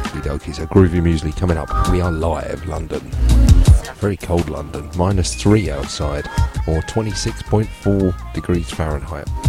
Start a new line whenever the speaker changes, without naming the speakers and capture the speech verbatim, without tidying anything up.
Okie dokie, so Groovy Muesli coming up. We are live, London. Very cold London, minus three outside, or twenty-six point four degrees Fahrenheit.